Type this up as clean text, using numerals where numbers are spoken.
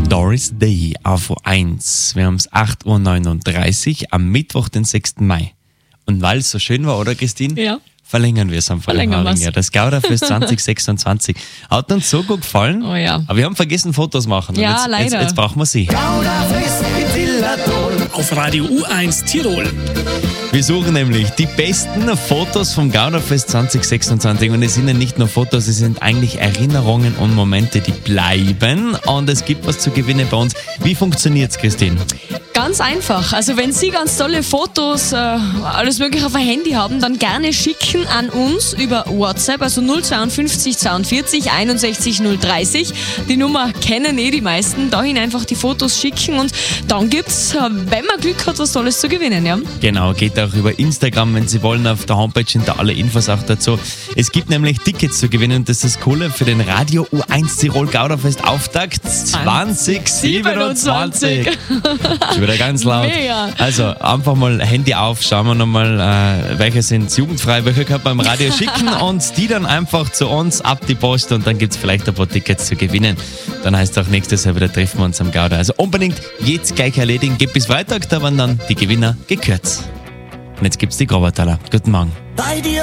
Doris Day auf 1. Wir haben es 8.39 Uhr am Mittwoch, den 6. Mai. Und weil es so schön war, oder Christine? Ja. Verlängern wir es am Haaringer. Das Gauderfest 2026 hat uns so gut gefallen. Oh ja. Aber wir haben vergessen, Fotos machen. Und Ja, jetzt, leider. Jetzt brauchen wir sie. Gauderfest in Zillertal. Auf Radio U1 Tirol. Wir suchen nämlich die besten Fotos vom Gauderfest 2026 und es sind ja nicht nur Fotos, es sind eigentlich Erinnerungen und Momente, die bleiben und es gibt was zu gewinnen bei uns. Wie funktioniert's, Christine? Ganz einfach. Also wenn Sie ganz tolle Fotos, alles mögliche auf ein Handy haben, dann gerne schicken an uns über WhatsApp, also 052 42 61 030. Die Nummer kennen die meisten. Dahin einfach die Fotos schicken und dann gibt's, wenn man Glück hat, was Tolles zu gewinnen. Ja? Genau, geht auch über Instagram, wenn Sie wollen, auf der Homepage sind da alle Infos auch dazu. Es gibt nämlich Tickets zu gewinnen und das ist das Coole für den Radio U1 Tirol Gauderfest Auftakt 2027. Schon wieder ganz laut. Mega. Also einfach mal Handy auf, schauen wir nochmal, welche sind jugendfrei, welche kann man im Radio schicken und die dann einfach zu uns ab die Post und dann gibt es vielleicht ein paar Tickets zu gewinnen. Dann heißt auch nächstes Jahr wieder treffen wir uns am Gauder. Also unbedingt jetzt gleich erledigen, geht bis Freitag, da werden dann die Gewinner gekürzt. Und jetzt gibt's die Grobertaler. Guten Morgen. Bei dir